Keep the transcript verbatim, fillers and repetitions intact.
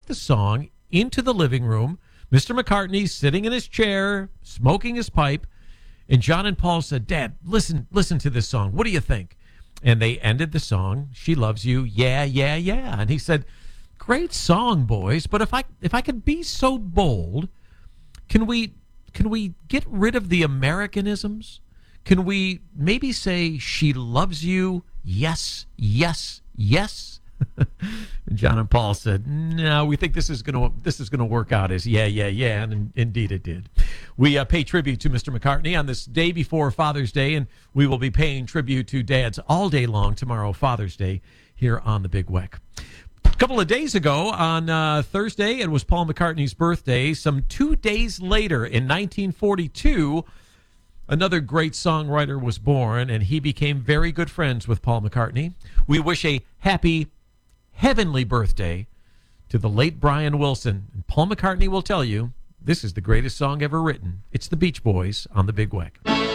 the song into the living room. Mister McCartney's sitting in his chair, smoking his pipe, and John and Paul said, Dad, listen, listen to this song. What do you think? And they ended the song, She Loves You, yeah, yeah, yeah. And he said, great song, boys, but if I if I could be so bold, can we can we get rid of the Americanisms? Can we maybe say she loves you, yes, yes, yes? John and Paul said, no, we think this is going to this is going to work out as yeah, yeah, yeah, and in, indeed it did. We uh, pay tribute to Mister McCartney on this day before Father's Day, and we will be paying tribute to dads all day long tomorrow, Father's Day, here on the Big Weck. A couple of days ago, on uh, Thursday, it was Paul McCartney's birthday. Some two days later, in nineteen forty-two, another great songwriter was born, and he became very good friends with Paul McCartney. We wish a happy, heavenly birthday to the late Brian Wilson. And Paul McCartney will tell you, this is the greatest song ever written. It's the Beach Boys on the Big Weck.